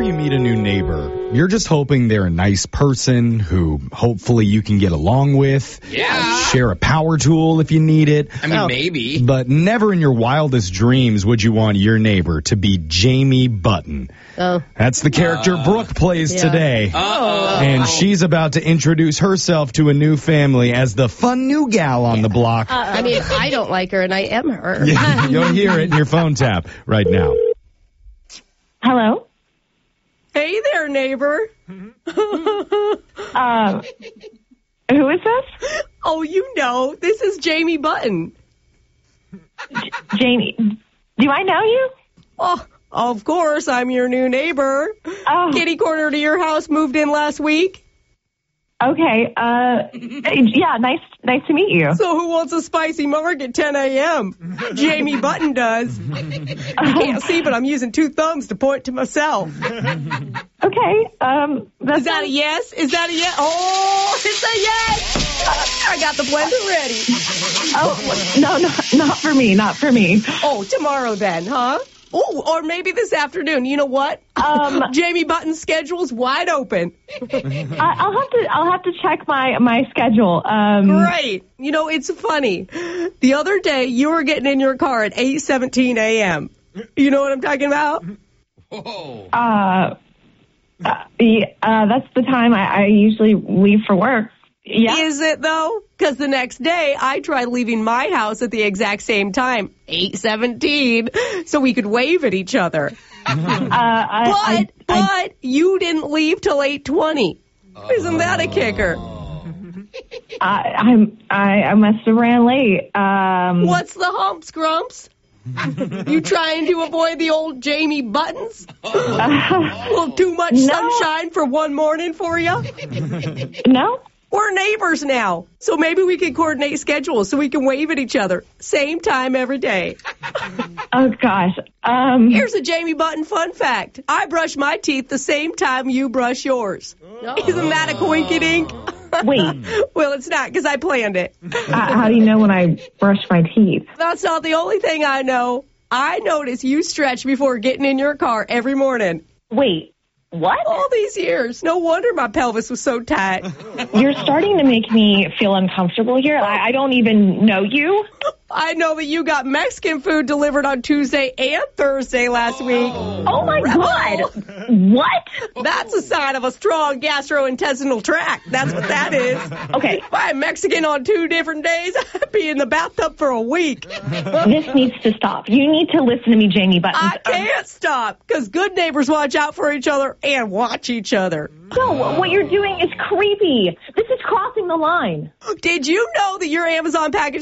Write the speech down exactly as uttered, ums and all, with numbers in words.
whenever you meet a new neighbor, you're just hoping they're a nice person who hopefully you can get along with. Yeah. Share a power tool if you need it. I mean, oh, maybe. But never in your wildest dreams would you want your neighbor to be Jamie Button. Oh. That's the character uh, Brooke plays yeah. today. Uh-oh. And she's about to introduce herself to a new family as the fun new gal on the block. Uh, I mean, I don't like her, and I am her. Yeah, you'll hear it in your phone tap right now. Hello? Hey there, neighbor. uh, who is this? Oh, you know, this is Jamie Button. J- Jamie, do I know you? Oh, of course, I'm your new neighbor. Oh. Kitty corner to your house moved in last week. Okay, uh, yeah, nice nice to meet you. So who wants a spicy marg at ten a.m.? Jamie Button does. You can't see, but I'm using two thumbs to point to myself. Okay, um... That's Is that a yes? Is that a yes? Oh, it's a yes! I got the blender ready. Oh, no, no, not for me, not for me. Oh, tomorrow then, huh? Oh, or maybe this afternoon. You know what? Um, Jamie Button's schedule's wide open. I, I'll have to. I'll have to check my my schedule. Um, Great. You know, it's funny. The other day, you were getting in your car at eight seventeen a.m. You know what I'm talking about? Whoa. Uh, uh, yeah, uh that's the time I, I usually leave for work. Yeah. Is it, though? Because the next day, I tried leaving my house at the exact same time, eight seventeen, so we could wave at each other. uh, I, but, I, but, I, you didn't leave till eight twenty. Isn't that a kicker? I, I'm, I, I must have ran late. Um, What's the humps, Grumps? You trying to avoid the old Jamie Buttons? Uh, A little too much no. sunshine for one morning for you? No? We're neighbors now, so maybe we can coordinate schedules so we can wave at each other. Same time every day. Oh, gosh. Um, Here's a Jamie Button fun fact. I brush my teeth the same time you brush yours. Isn't that a coinkydink? Wait. Well, it's not, because I planned it. Uh, how do you know when I brush my teeth? That's not the only thing I know. I notice you stretch before getting in your car every morning. Wait. What? All these years. No wonder my pelvis was so tight. You're starting to make me feel uncomfortable here. I, I don't even know you. I know that you got Mexican food delivered on Tuesday and Thursday last week. Oh, my God. What? That's a sign of a strong gastrointestinal tract. That's what that is. Okay. If I'm Mexican on two different days, I'd be in the bathtub for a week. This needs to stop. You need to listen to me, Jamie Button. I can't stop, because good neighbors watch out for each other and watch each other. No, what you're doing is creepy. This is crossing the line. Did you know that your Amazon package